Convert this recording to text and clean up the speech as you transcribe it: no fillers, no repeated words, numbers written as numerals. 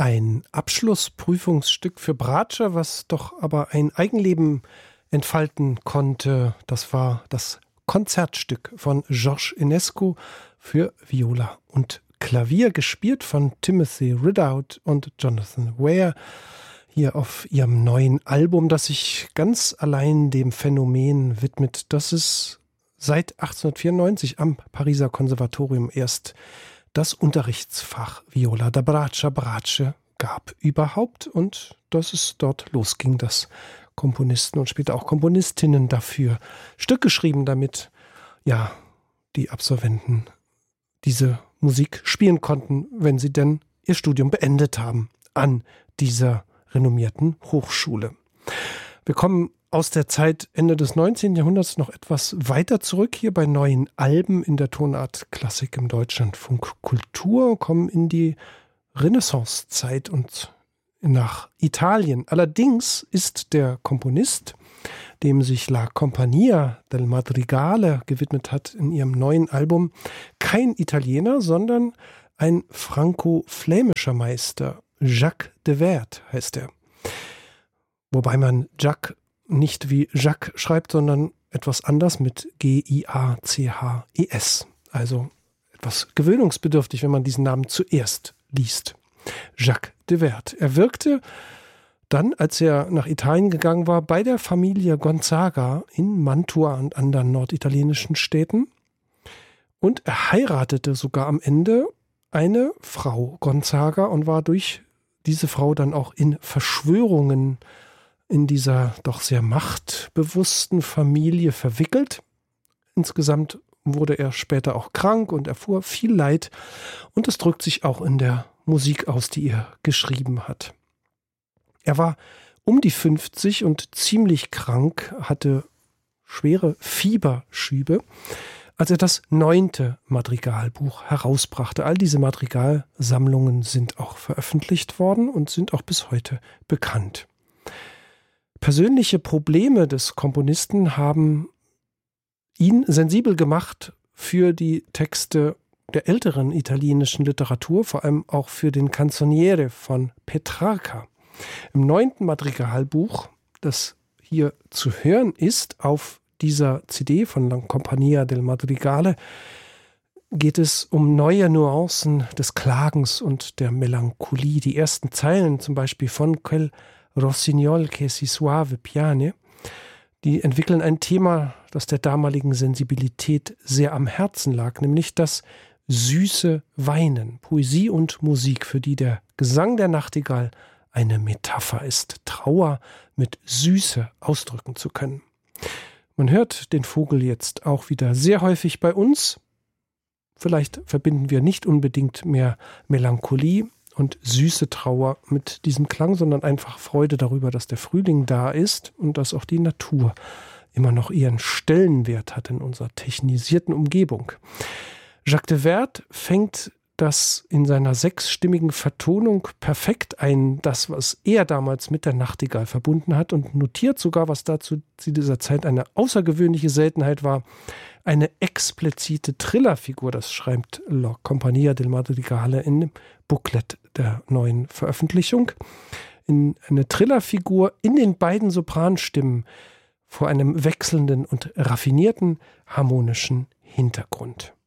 Ein Abschlussprüfungsstück für Bratsche, was doch aber ein Eigenleben entfalten konnte. Das war das Konzertstück von Georges Enescu für Viola und Klavier, gespielt von Timothy Ridout und Jonathan Weir, hier auf ihrem neuen Album, das sich ganz allein dem Phänomen widmet, dass es seit 1894 am Pariser Konservatorium erst das Unterrichtsfach Viola da Bratsche gab überhaupt und dass es dort losging, dass Komponisten und später auch Komponistinnen dafür Stück geschrieben, damit ja die Absolventen diese Musik spielen konnten, wenn sie denn ihr Studium beendet haben an dieser renommierten Hochschule. Wir kommen aus der Zeit Ende des 19. Jahrhunderts noch etwas weiter zurück, hier bei neuen Alben in der Tonart Klassik im Deutschlandfunk Kultur, kommen in die Renaissancezeit und nach Italien. Allerdings ist der Komponist, dem sich La Compagnia del Madrigale gewidmet hat in ihrem neuen Album, kein Italiener, sondern ein franco-flämischer Meister. Jacques de Werd heißt er. Wobei man Jacques nicht wie Jacques schreibt, sondern etwas anders mit Giaches. Also etwas gewöhnungsbedürftig, wenn man diesen Namen zuerst liest. Jacques de Werd. Er wirkte dann, als er nach Italien gegangen war, bei der Familie Gonzaga in Mantua und anderen norditalienischen Städten. Und er heiratete sogar am Ende eine Frau Gonzaga und war durch diese Frau dann auch in Verschwörungen in dieser doch sehr machtbewussten Familie verwickelt. Insgesamt wurde er später auch krank und erfuhr viel Leid. Und es drückt sich auch in der Musik aus, die er geschrieben hat. Er war um die 50 und ziemlich krank, hatte schwere Fieberschübe, als er das 9. Madrigalbuch herausbrachte. All diese Madrigalsammlungen sind auch veröffentlicht worden und sind auch bis heute bekannt. Persönliche Probleme des Komponisten haben ihn sensibel gemacht für die Texte der älteren italienischen Literatur, vor allem auch für den Canzoniere von Petrarca. Im 9. Madrigalbuch, das hier zu hören ist auf dieser CD von La Compagnia del Madrigale, geht es um neue Nuancen des Klagens und der Melancholie. Die ersten Zeilen zum Beispiel von Quel Rossignol che si suave piane, die entwickeln ein Thema, das der damaligen Sensibilität sehr am Herzen lag, nämlich das süße Weinen, Poesie und Musik, für die der Gesang der Nachtigall eine Metapher ist, Trauer mit Süße ausdrücken zu können. Man hört den Vogel jetzt auch wieder sehr häufig bei uns. Vielleicht verbinden wir nicht unbedingt mehr Melancholie und süße Trauer mit diesem Klang, sondern einfach Freude darüber, dass der Frühling da ist und dass auch die Natur immer noch ihren Stellenwert hat in unserer technisierten Umgebung. Jacques de Werd fängt das in seiner 6-stimmigen Vertonung perfekt ein, das, was er damals mit der Nachtigall verbunden hat, und notiert sogar, was dazu zu dieser Zeit eine außergewöhnliche Seltenheit war, eine explizite Trillerfigur. Das schreibt La Compagnia del Madrigale in dem Booklet der neuen Veröffentlichung. Eine Trillerfigur in den beiden Sopranstimmen vor einem wechselnden und raffinierten harmonischen Hintergrund.